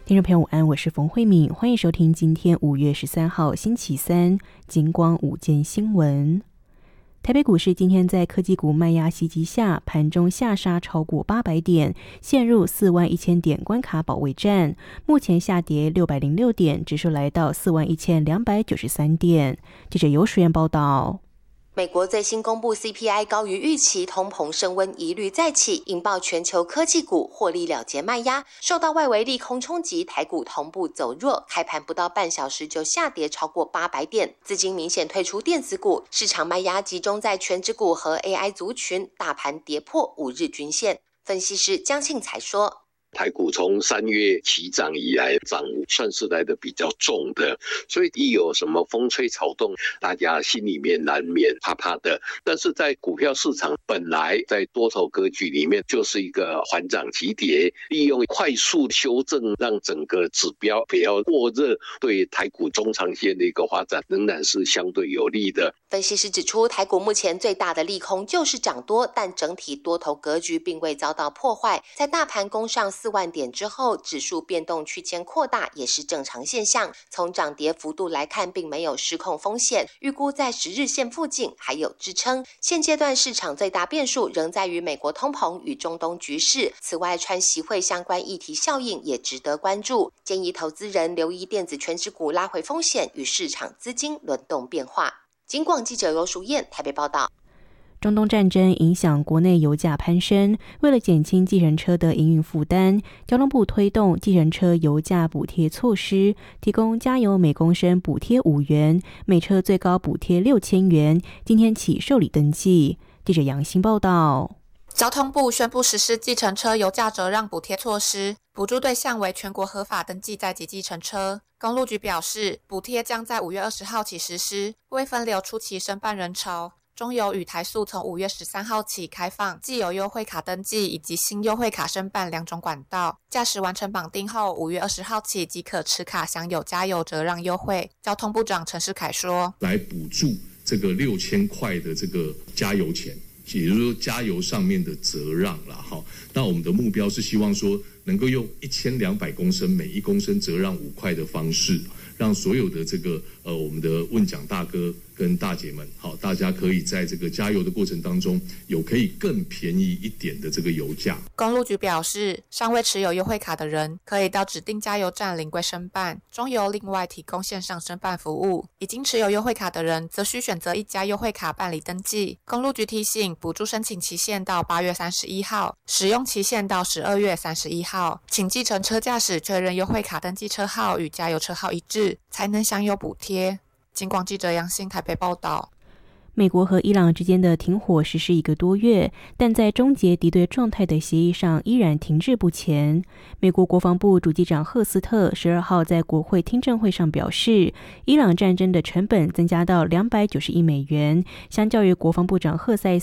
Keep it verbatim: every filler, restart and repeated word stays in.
听众朋友午安，我是冯慧敏，欢迎收听今天五月十三号星期三金光午间新闻。台北股市今天在科技股卖压袭击下，盘中下杀超过八百点，陷入四万一千点关卡保卫战。目前下跌六百零六点，指数来到四万一千两百九十三点。记者尤淑燕报道。 美国最新公布 C P I 高于预期，通膨升温疑虑再起，引爆全球科技股获利了结卖压，受到外围利空冲击，台股同步走弱，开盘不到半小时就下跌超过八百点，资金明显退出电子股，市场卖压集中在全指股和 A I 族群，大盘跌破五日均线。分析师江庆才说， 台股从三月起涨以来，涨算是来的比较重的，所以一有什么风吹草动，大家心里面难免怕怕的。但是在股票市场本来在多头格局里面就是一个缓涨急跌，利用快速修正让整个指标不要过热，对台股中长线的一个发展仍然是相对有利的。 分析师指出，台股目前最大的利空就是涨多，但整体多头格局并未遭到破坏。在大盘攻上四万点之后，指数变动区间扩大也是正常现象。从涨跌幅度来看，并没有失控风险，预估在十日线附近还有支撑。现阶段市场最大变数仍在于美国通膨与中东局势。此外，川习会相关议题效应也值得关注。建议投资人留意电子全指股拉回风险与市场资金轮动变化。金广记者罗淑燕台北报道。 中东战争影响国内油价攀升，为了减轻计程车的营运负担，交通部推动计程车油价补贴措施，提供加油每公升补贴五元，每车最高补贴六千元。今天起受理登记。记者杨欣报道。 交通部宣布实施计程车油价折让补贴措施，补助对象为全国合法登记在籍计程车。公路局表示，补贴将在五月二十号起实施，为分流初期申办人潮。中油与台塑从五月十三号起开放既有优惠卡登记以及新优惠卡申办两种管道，驾驶完成绑定后，五月二十号起即可持卡享有加油折让优惠。交通部长陈世凯说， 来补助这个六千块的这个加油钱，也就是说加油上面的折让啦。好，那我们的目标是希望说能够用一千两百公升每一公升折让五块的方式，让所有的这个呃我们的问奖大哥跟大姐们，好，大家可以在这个加油的过程当中有可以更便宜一点的这个油价。 公路局表示，尚未持有优惠卡的人可以到指定加油站临柜申办，中油另外提供线上申办服务。已经持有优惠卡的人则需选择一家优惠卡办理登记。公路局提醒，补助申请期限到八月三十一号，使用期限到十二月三十一号，请计程车驾驶确认优惠卡登记车号与加油车号一致，才能享有补贴。金广记者杨欣台北报道。 美国和伊朗之间的停火实施一个多月，但在终结敌对状态的协议上依然停滞不前。美国国防部主机长赫斯特十二号在国会听证会上表示，伊朗战争的成本增加到两百九十亿美元，相较于国防部长赫塞